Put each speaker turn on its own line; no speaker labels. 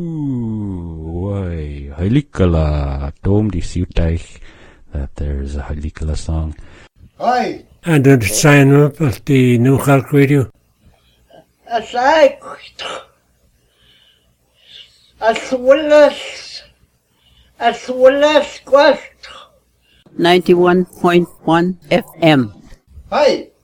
Why, Halikala told the Siutai that there's a Halikala song.
Hi.
And the sign up of the New Halk Radio.
As well as
91.1 FM.
Hi.